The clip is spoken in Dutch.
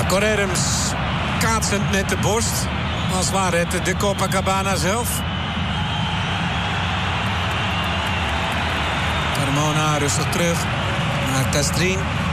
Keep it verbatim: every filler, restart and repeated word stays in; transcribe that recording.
Correrms kaatsend met de borst. Als ware het de Copacabana zelf. Carmona rustig terug naar Castrin.